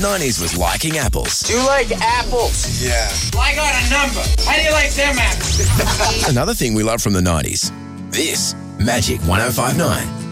90s was liking apples. Do you like apples? Yeah. I got a number. How do you like them apples? Another thing we love from the 90s. This, Magic 105.9.